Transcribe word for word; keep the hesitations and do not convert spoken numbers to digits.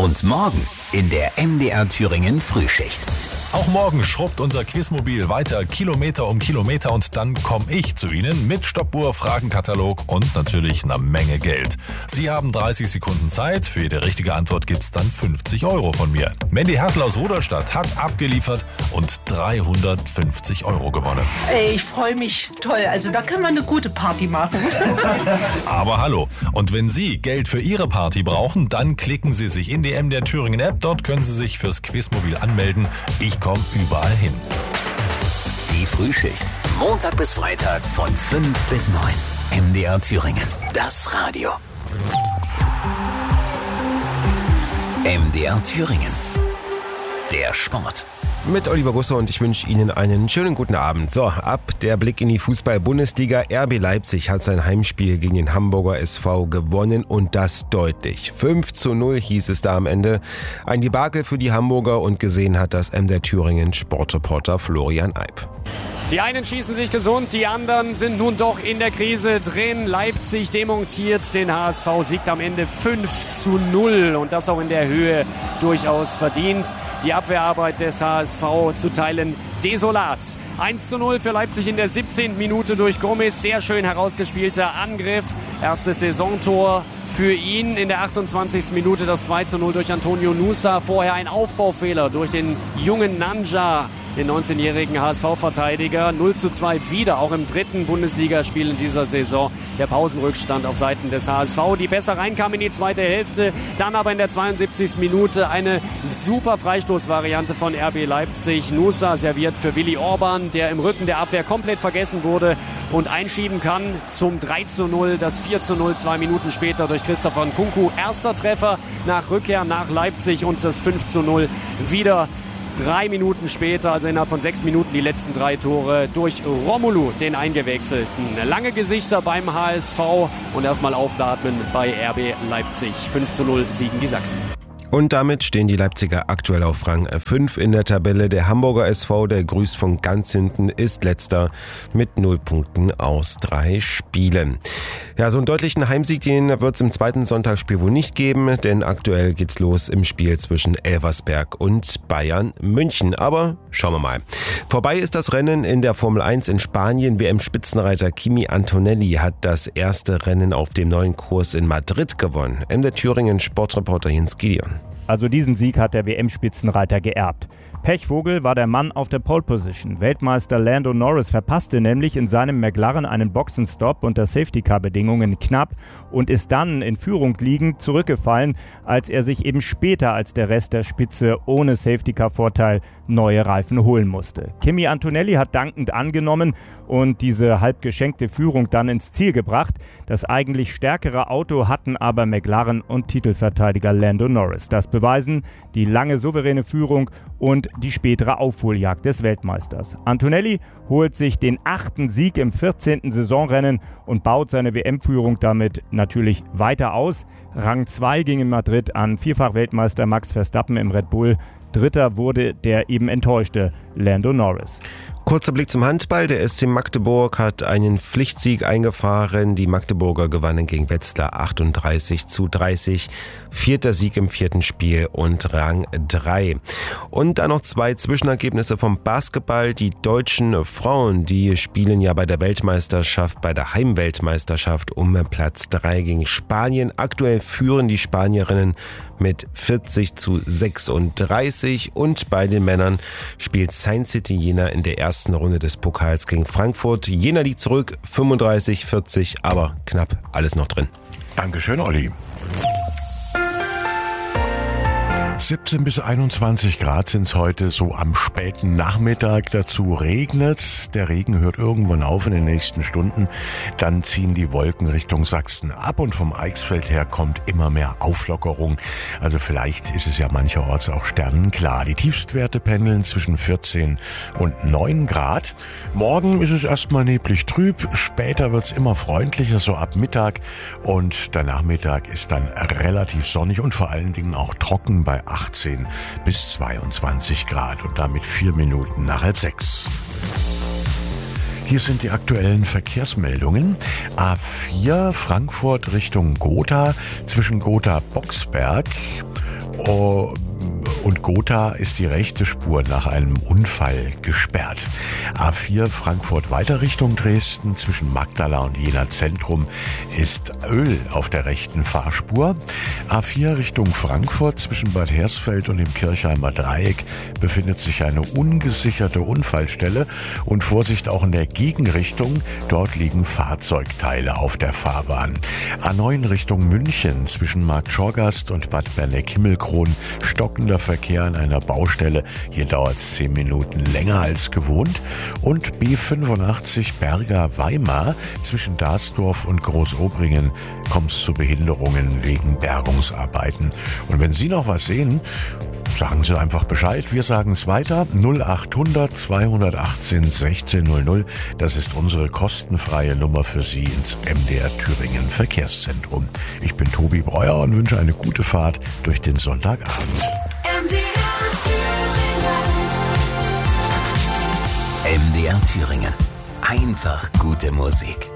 Und morgen in der M D R Thüringen Frühschicht. Auch morgen schrubbt unser Quizmobil weiter Kilometer um Kilometer und dann komme ich zu Ihnen mit Stoppuhr, Fragenkatalog und natürlich einer Menge Geld. Sie haben dreißig Sekunden Zeit. Für jede richtige Antwort gibt's dann fünfzig Euro von mir. Mandy Hertel aus Rudolstadt hat abgeliefert und dreihundertfünfzig Euro gewonnen. Ey, ich freue mich. Toll. Also da kann man eine gute Party machen. Aber hallo. Und wenn Sie Geld für Ihre Party brauchen, dann klicken Sie sich in die M D R Thüringen App. Dort können Sie sich fürs Quizmobil anmelden. Ich komme überall hin. Die Frühschicht. Montag bis Freitag von fünf bis neun. M D R Thüringen. Das Radio. M D R Thüringen. Der Sport. Mit Oliver Busse und ich wünsche Ihnen einen schönen guten Abend. So, ab der Blick in die Fußball-Bundesliga. R B Leipzig hat sein Heimspiel gegen den Hamburger S V gewonnen und das deutlich. fünf zu null hieß es da am Ende. Ein Debakel für die Hamburger und gesehen hat das M D R Thüringen Sportreporter Florian Eib. Die einen schießen sich gesund, die anderen sind nun doch in der Krise drin. Leipzig demontiert den H S V, siegt am Ende fünf zu null und das auch in der Höhe durchaus verdient. Die Abwehrarbeit des H S V zu Teilen desolat. eins zu null für Leipzig in der siebzehnten Minute durch Gomez. Sehr schön herausgespielter Angriff. Erstes Saisontor für ihn. In der achtundzwanzigsten Minute das zwei zu null durch Antonio Nusa. Vorher ein Aufbaufehler durch den jungen Nanja, den neunzehnjährigen H S V-Verteidiger. null zu zwei wieder, auch im dritten Bundesligaspiel in dieser Saison. Der Pausenrückstand auf Seiten des H S V, die besser reinkam in die zweite Hälfte. Dann aber in der zweiundsiebzigsten Minute eine super Freistoßvariante von R B Leipzig. Nusa serviert für Willi Orban, der im Rücken der Abwehr komplett vergessen wurde und einschieben kann zum drei zu null. Das vier zu null zwei Minuten später durch Christopher Nkunku. Erster Treffer nach Rückkehr nach Leipzig und das fünf zu null wieder drei Minuten später, also innerhalb von sechs Minuten, die letzten drei Tore durch Romelu, den Eingewechselten. Lange Gesichter beim H S V und erstmal aufatmen bei R B Leipzig. fünf zu null siegen die Sachsen. Und damit stehen die Leipziger aktuell auf Rang fünf in der Tabelle. Der Hamburger S V, der grüßt von ganz hinten, ist letzter mit null Punkten aus drei Spielen. Ja, so einen deutlichen Heimsieg, den wird es im zweiten Sonntagsspiel wohl nicht geben, denn aktuell geht's los im Spiel zwischen Elversberg und Bayern München. Aber schauen wir mal. Vorbei ist das Rennen in der Formel eins in Spanien. W M-Spitzenreiter Kimi Antonelli hat das erste Rennen auf dem neuen Kurs in Madrid gewonnen. M D R Thüringen Sportreporter Jens Gideon. Also diesen Sieg hat der W M-Spitzenreiter geerbt. Pechvogel war der Mann auf der Pole Position. Weltmeister Lando Norris verpasste nämlich in seinem McLaren einen Boxenstopp unter Safety-Car-Bedingungen knapp und ist dann in Führung liegend zurückgefallen, als er sich eben später als der Rest der Spitze ohne Safety-Car-Vorteil neue Reifen holen musste. Kimi Antonelli hat dankend angenommen und diese halb geschenkte Führung dann ins Ziel gebracht. Das eigentlich stärkere Auto hatten aber McLaren und Titelverteidiger Lando Norris. Das beweisen die lange souveräne Führung und die spätere Aufholjagd des Weltmeisters. Antonelli holt sich den achten Sieg im vierzehnten Saisonrennen und baut seine W M-Führung damit natürlich weiter aus. Rang zwei ging in Madrid an Vierfach-Weltmeister Max Verstappen im Red Bull. Dritter wurde der eben enttäuschte Lando Norris. Kurzer Blick zum Handball. Der S C Magdeburg hat einen Pflichtsieg eingefahren. Die Magdeburger gewannen gegen Wetzlar achtunddreißig zu dreißig. Vierter Sieg im vierten Spiel und Rang drei. Und dann noch zwei Zwischenergebnisse vom Basketball. Die deutschen Frauen, die spielen ja bei der Weltmeisterschaft, bei der Heimweltmeisterschaft um Platz drei gegen Spanien. Aktuell führen die Spanierinnen mit vierzig zu sechsunddreißig und bei den Männern spielt Saint City Jena in der ersten Runde des Pokals gegen Frankfurt. Jena liegt zurück, fünfunddreißig vierzig, aber knapp alles noch drin. Dankeschön, Olli. siebzehn bis einundzwanzig Grad sind es heute, so am späten Nachmittag. Dazu regnet. Der Regen hört irgendwann auf in den nächsten Stunden. Dann ziehen die Wolken Richtung Sachsen ab und vom Eichsfeld her kommt immer mehr Auflockerung. Also vielleicht ist es ja mancherorts auch sternenklar. Die Tiefstwerte pendeln zwischen vierzehn und neun Grad. Morgen ist es erstmal neblig trüb. Später wird es immer freundlicher, so ab Mittag. Und der Nachmittag ist dann relativ sonnig und vor allen Dingen auch trocken bei achtzehn bis zweiundzwanzig Grad und damit vier Minuten nach halb sechs. Hier sind die aktuellen Verkehrsmeldungen. A vier Frankfurt Richtung Gotha zwischen Gotha-Boxberg Oh, und Gotha ist die rechte Spur nach einem Unfall gesperrt. A vier Frankfurt weiter Richtung Dresden zwischen Magdala und Jena Zentrum ist Öl auf der rechten Fahrspur. A vier Richtung Frankfurt zwischen Bad Hersfeld und dem Kirchheimer Dreieck befindet sich eine ungesicherte Unfallstelle und Vorsicht auch in der Gegenrichtung. Dort liegen Fahrzeugteile auf der Fahrbahn. A neun Richtung München zwischen Marktschorgast und Bad Berneck-Himmelkron stockender Verkehr an einer Baustelle. Hier dauert es zehn Minuten länger als gewohnt. Und B fünfundachtzig Berger-Weimar zwischen Dasdorf und Großobringen kommt es zu Behinderungen wegen Bergungsarbeiten. Und wenn Sie noch was sehen, sagen Sie einfach Bescheid. Wir sagen es weiter. null achthundert zweihundertachtzehn sechzehnhundert. Das ist unsere kostenfreie Nummer für Sie ins M D R Thüringen Verkehrszentrum. Ich bin Tobi Breuer und wünsche eine gute Fahrt durch den Sonntagabend. M D R Thüringen. M D R Thüringen. Einfach gute Musik.